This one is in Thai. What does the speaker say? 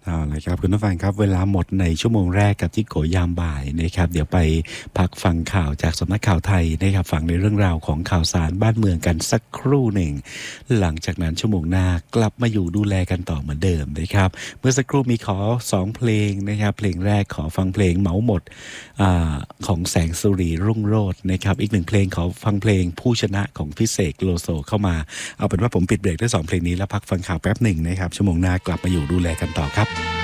เอาละครับคุณผู้ฟังครับเวลาหมดในชั่วโมงแรกกับจิโกยามบ่ายนะครับเดี๋ยวไปพักฟังข่าวจากสำนักข่าวไทยนะครับฟังในเรื่องราวของข่าวสารบ้านเมืองกันสักครู่หนึ่งหลังจากนั้นชั่วโมงหน้ากลับมาอยู่ดูแลกันต่อเหมือนเดิมนะครับเมื่อสักครู่มีขอ2เพลงนะครับเพลงแรกขอฟังเพลงเหมาหมดของแสงสุรีรุ่งโรจน์นะครับอีก1เพลงขอฟังเพลงผู้ชนะของพิเศษโลโซเข้ามาเอาเป็นว่าผมปิดเบรกด้วย2เพลงนี้แล้วพักฟังข่าวแป๊บหนึ่งนะครับชั่วโมงหน้ากลับมาอยู่ดูแลกันต่อครับ